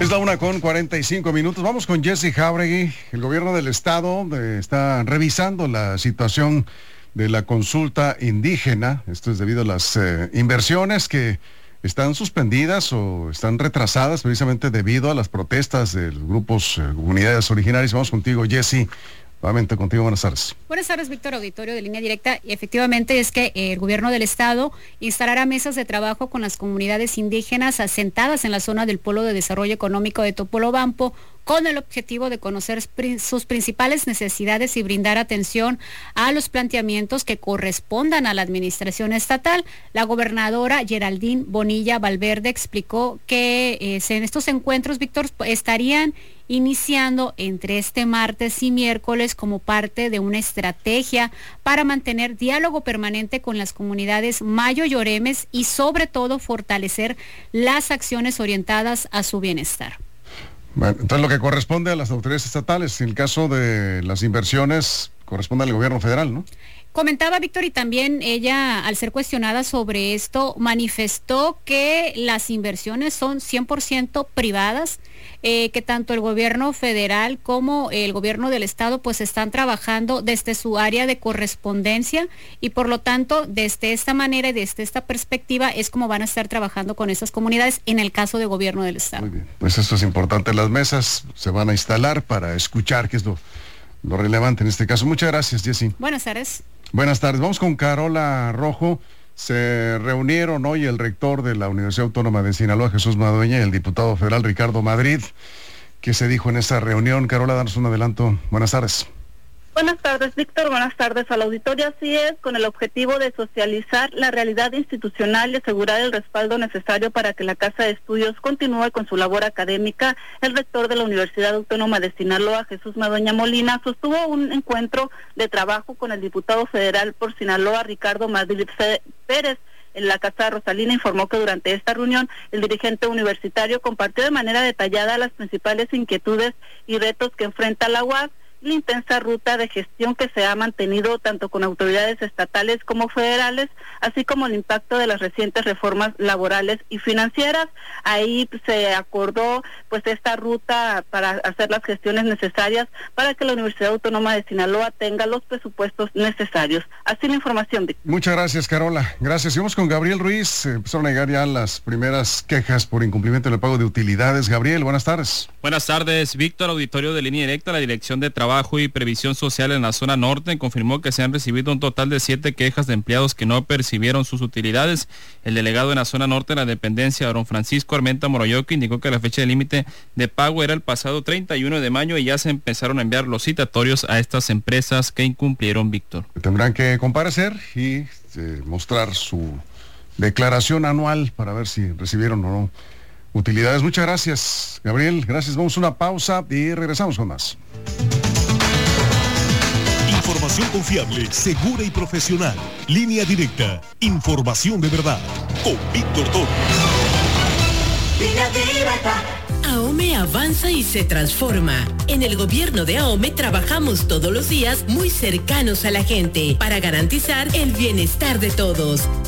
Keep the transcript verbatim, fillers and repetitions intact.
Es la una con cuarenta y cinco minutos. Vamos con Jessy Jauregui. El gobierno del estado eh, está revisando la situación de la consulta indígena. Esto es debido a las eh, inversiones que están suspendidas o están retrasadas precisamente debido a las protestas de los grupos, eh, comunidades originarias. Vamos contigo, Jessy. Nuevamente contigo, buenas tardes. Buenas tardes, Víctor, auditorio de Línea Directa. Y efectivamente es que el gobierno del estado instalará mesas de trabajo con las comunidades indígenas asentadas en la zona del Polo de Desarrollo Económico de Topolobampo, con el objetivo de conocer sus principales necesidades y brindar atención a los planteamientos que correspondan a la administración estatal. La gobernadora Geraldine Bonilla Valverde explicó que eh, en estos encuentros, Víctor, estarían iniciando entre este martes y miércoles como parte de una estrategia para mantener diálogo permanente con las comunidades mayo y oremes y sobre todo fortalecer las acciones orientadas a su bienestar. Bueno, entonces lo que corresponde a las autoridades estatales, en el caso de las inversiones, corresponde al gobierno federal, ¿no? Comentaba Víctor, y también ella, al ser cuestionada sobre esto, manifestó que las inversiones son cien por ciento privadas, eh, que tanto el gobierno federal como el gobierno del estado pues están trabajando desde su área de correspondencia y por lo tanto desde esta manera y desde esta perspectiva es como van a estar trabajando con esas comunidades en el caso de gobierno del estado. Muy bien, pues esto es importante, las mesas se van a instalar para escuchar qué es lo, lo relevante en este caso. Muchas gracias, Jessy. Buenas tardes. Buenas tardes, vamos con Carola Rojo. Se reunieron hoy el rector de la Universidad Autónoma de Sinaloa, Jesús Madueña, y el diputado federal Ricardo Madrid. ¿Qué se dijo en esa reunión? Carola, danos un adelanto. Buenas tardes. Buenas tardes, Víctor. Buenas tardes al auditorio. Así es, con el objetivo de socializar la realidad institucional y asegurar el respaldo necesario para que la Casa de Estudios continúe con su labor académica, el rector de la Universidad Autónoma de Sinaloa, Jesús Madueña Molina, sostuvo un encuentro de trabajo con el diputado federal por Sinaloa, Ricardo Madrid Pérez. En la Casa Rosalina informó que durante esta reunión el dirigente universitario compartió de manera detallada las principales inquietudes y retos que enfrenta la U A S, la intensa ruta de gestión que se ha mantenido tanto con autoridades estatales como federales, así como el impacto de las recientes reformas laborales y financieras. Ahí se acordó pues esta ruta para hacer las gestiones necesarias para que la Universidad Autónoma de Sinaloa tenga los presupuestos necesarios. Así la información, Víctor. Muchas gracias, Carola. Gracias. Seguimos con Gabriel Ruiz. Empezaron a llegar ya las primeras quejas por incumplimiento en el pago de utilidades. Gabriel, buenas tardes. Buenas tardes, Víctor, auditorio de Línea Directa. La Dirección de Trabajo y Previsión Social en la zona norte confirmó que se han recibido un total de siete quejas de empleados que no percibieron sus utilidades. El delegado en la zona norte de la dependencia, don Francisco Armenta Moroyoki, indicó que la fecha de límite de pago era el pasado treinta y uno de mayo y ya se empezaron a enviar los citatorios a estas empresas que incumplieron, Víctor. Tendrán que comparecer y eh, mostrar su declaración anual para ver si recibieron o no utilidades. Muchas gracias, Gabriel. Gracias. Vamos a una pausa y regresamos con más. Información confiable, segura y profesional. Línea Directa. Información de verdad. Con Víctor Torres. Línea Directa. AOME avanza y se transforma. En el gobierno de AOME trabajamos todos los días muy cercanos a la gente para garantizar el bienestar de todos.